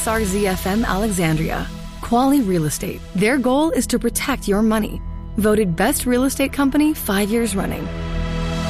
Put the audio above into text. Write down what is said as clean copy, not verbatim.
SRZFM Alexandria. Quality Real Estate. Their goal is to protect your money. Voted Best Real Estate Company 5 years running.